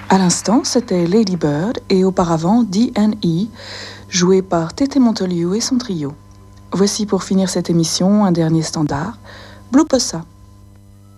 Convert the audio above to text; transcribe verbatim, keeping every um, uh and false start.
À l'instant, c'était Lady Bird et auparavant D and E, joué par Tété Montoliu et son trio. Voici pour finir cette émission un dernier standard, Blue Possa.